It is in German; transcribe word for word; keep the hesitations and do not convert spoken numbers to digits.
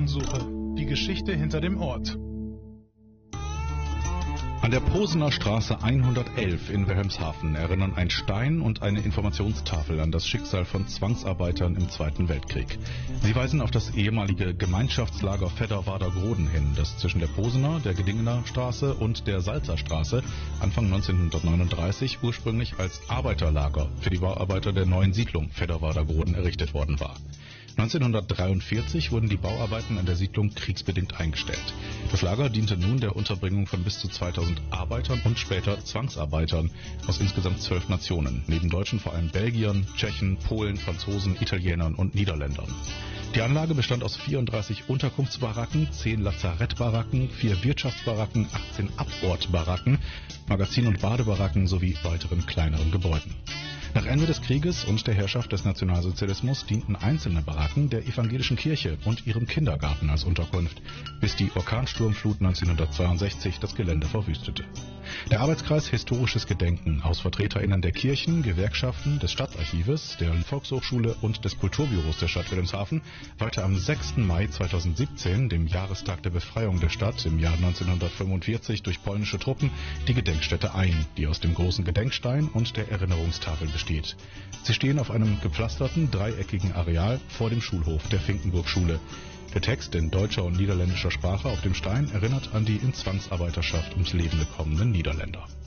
Spurensuche. Die Geschichte hinter dem Ort. An der Posener Straße hundertelf in Wilhelmshaven erinnern ein Stein und eine Informationstafel an das Schicksal von Zwangsarbeitern im Zweiten Weltkrieg. Sie weisen auf das ehemalige Gemeinschaftslager Fedderwarder-Groden hin, das zwischen der Posener, der Gedingener Straße und der Salzer Straße Anfang neunzehnhundertneununddreißig ursprünglich als Arbeiterlager für die Bauarbeiter der neuen Siedlung Fedderwarder-Groden errichtet worden war. neunzehnhundertdreiundvierzig wurden die Bauarbeiten an der Siedlung kriegsbedingt eingestellt. Das Lager diente nun der Unterbringung von bis zu zweitausend Arbeitern und später Zwangsarbeitern aus insgesamt zwölf Nationen, neben Deutschen vor allem Belgiern, Tschechen, Polen, Franzosen, Italienern und Niederländern. Die Anlage bestand aus vierunddreißig Unterkunftsbaracken, zehn Lazarettbaracken, vier Wirtschaftsbaracken, achtzehn Abortbaracken, Magazin- und Badebaracken sowie weiteren kleineren Gebäuden. Nach Ende des Krieges und der Herrschaft des Nationalsozialismus dienten einzelne Baracken der evangelischen Kirche und ihrem Kindergarten als Unterkunft, bis die Orkansturmflut neunzehnhundertzweiundsechzig das Gelände verwüstete. Der Arbeitskreis Historisches Gedenken aus VertreterInnen der Kirchen, Gewerkschaften, des Stadtarchives, der Volkshochschule und des Kulturbüros der Stadt Wilhelmshaven weihte am sechsten Mai zweitausendsiebzehn, dem Jahrestag der Befreiung der Stadt im Jahr neunzehnhundertfünfundvierzig durch polnische Truppen, die Gedenkstätte ein, die aus dem großen Gedenkstein und der Erinnerungstafel besteht. Sie stehen auf einem gepflasterten, dreieckigen Areal vor dem Schulhof der Finkenburg-Schule. Der Text in deutscher und niederländischer Sprache auf dem Stein erinnert an die in Zwangsarbeiterschaft ums Leben gekommenen Niederländer.